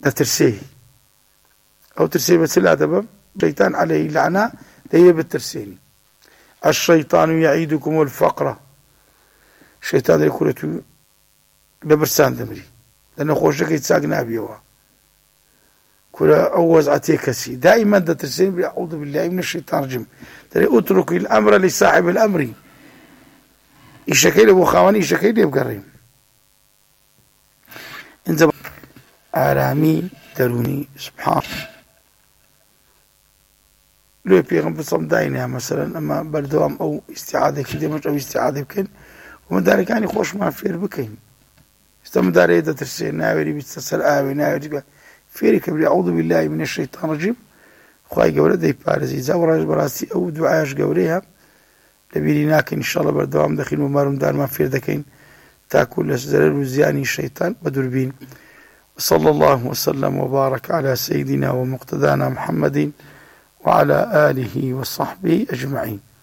دترسيه أو ترسيه بس لا دبب شيطان عليه لعنة هي بالترسيني. الشيطان يعيدكم الفقر الشيطان يقول لبرسان دمري لأنه خوشك يتساقنا بيوها كل أوز عتيكسي دائما دترسين بأعوذ بالله من الشيطان الرجيم ترى اترك الأمر لصاحب الأمر يشكيل أبو خواني يشكيل يبقريم انت آرامي دروني سبحان لو بيغم بصمدينها مثلا أما بردوام أو استعادة كده مش أو استعادة بكين ومن ذلك يعني خوش ما فير بكين استمدار يدا ترسين ناوري بيتصل آوي ناوري فيري كبري أعوذ بالله من الشيطان الرجيم خواهي قولة دي بارزي زاوراج براسي أو دعاش قوليها لبيريناك إن شاء الله بردوام دخين ومارم دار ما فير دكين تاكل لسزلال وزياني الشيطان بدربين وصلى الله وسلم وبارك على سيدنا ومقتدانا محمد وعلى آله وصحبه أجمعين.